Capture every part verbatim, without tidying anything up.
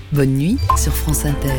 Bonne nuit sur France Inter.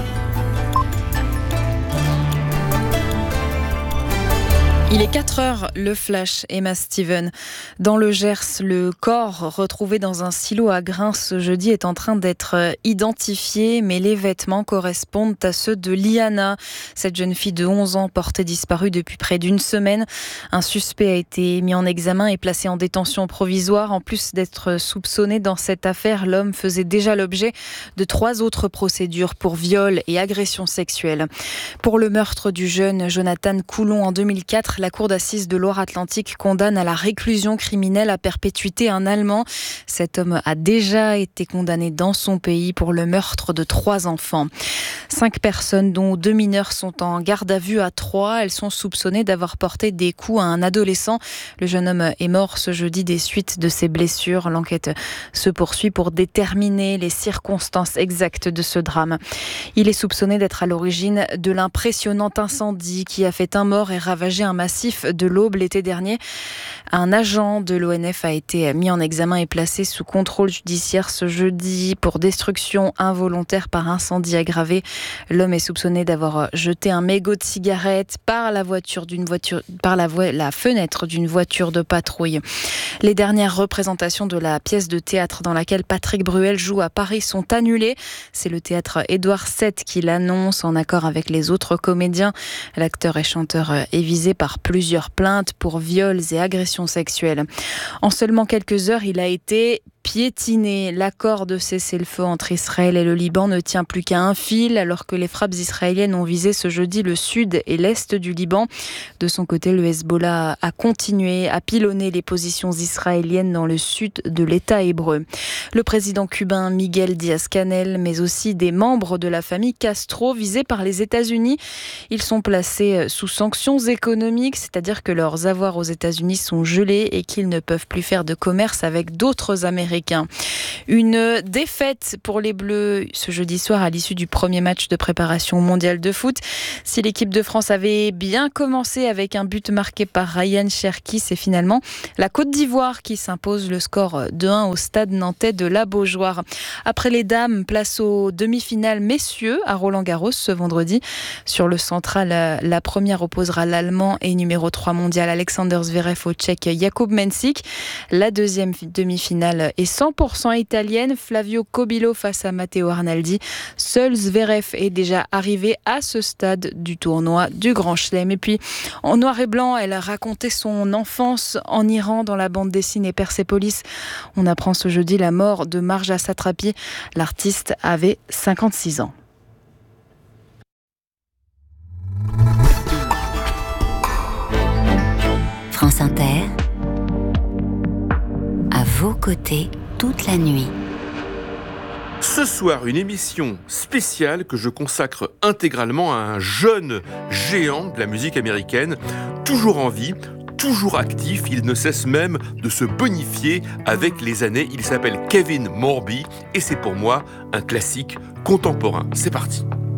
Il est quatre heures, le flash, Emma Steven. Dans le Gers, le corps retrouvé dans un silo à Grains ce jeudi est en train d'être identifié, mais les vêtements correspondent à ceux de Liana. Cette jeune fille de onze ans portée disparue depuis près d'une semaine. Un suspect a été mis en examen et placé en détention provisoire. En plus d'être soupçonné dans cette affaire, l'homme faisait déjà l'objet de trois autres procédures pour viol et agression sexuelle. Pour le meurtre du jeune Jonathan Coulon en deux mille quatre, la Cour d'assises de Loire-Atlantique condamne à la réclusion criminelle à perpétuité un Allemand. Cet homme a déjà été condamné dans son pays pour le meurtre de trois enfants. Cinq personnes, dont deux mineurs, sont en garde à vue à Troyes. Elles sont soupçonnées d'avoir porté des coups à un adolescent. Le jeune homme est mort ce jeudi des suites de ses blessures. L'enquête se poursuit pour déterminer les circonstances exactes de ce drame. Il est soupçonné d'être à l'origine de l'impressionnant incendie qui a fait un mort et ravagé un massif de l'Aube l'été dernier. Un agent de l'O N F a été mis en examen et placé sous contrôle judiciaire ce jeudi pour destruction involontaire par incendie aggravé. L'homme est soupçonné d'avoir jeté un mégot de cigarette par la voiture d'une voiture, par la, vo- la fenêtre d'une voiture de patrouille. Les dernières représentations de la pièce de théâtre dans laquelle Patrick Bruel joue à Paris sont annulées. C'est le théâtre Édouard sept qui l'annonce en accord avec les autres comédiens. L'acteur et chanteur est visé par plusieurs plaintes pour viols et agressions sexuelles. En seulement quelques heures, il a été piétiné. L'accord de cessez-le-feu entre Israël et le Liban ne tient plus qu'à un fil alors que les frappes israéliennes ont visé ce jeudi le sud et l'est du Liban. De son côté, le Hezbollah a continué à pilonner les positions israéliennes dans le sud de l'État hébreu. Le président cubain Miguel Díaz-Canel, mais aussi des membres de la famille Castro visés par les États-Unis. Ils sont placés sous sanctions économiques, c'est-à-dire que leurs avoirs aux États-Unis sont gelés et qu'ils ne peuvent plus faire de commerce avec d'autres Américains. Une défaite pour les Bleus ce jeudi soir à l'issue du premier match de préparation au mondial de foot. Si l'équipe de France avait bien commencé avec un but marqué par Ryan Cherki, c'est finalement la Côte d'Ivoire qui s'impose le score deux un au stade nantais de la Beaujoire. Après les dames, place aux demi-finales messieurs à Roland-Garros ce vendredi. Sur le central, la première opposera l'Allemand et numéro trois mondial Alexander Zverev au Tchèque Jakub Mensik. La deuxième demi-finale est cent pour cent italienne. Flavio Cobillo face à Matteo Arnaldi. Seul Zverev est déjà arrivé à ce stade du tournoi du Grand Chelem. Et puis, en noir et blanc, elle a raconté son enfance en Iran dans la bande dessinée Persepolis. On apprend ce jeudi la mort de Marja Satrapi. L'artiste avait cinquante-six ans. France Inter, à vos côtés toute la nuit. Ce soir, une émission spéciale que je consacre intégralement à un jeune géant de la musique américaine, toujours en vie, toujours actif, il ne cesse même de se bonifier avec les années. Il s'appelle Kevin Morby et c'est pour moi un classique contemporain. C'est parti.